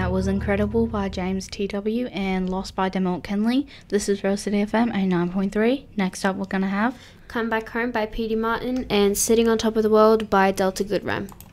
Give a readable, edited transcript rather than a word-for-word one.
that was Incredible by James T.W. and Lost by Demont Kenley. This is Rose City FM 89.3. Next up, we're going to have Come Back Home by Petey Martin and Sitting on Top of the World by Delta Goodrem.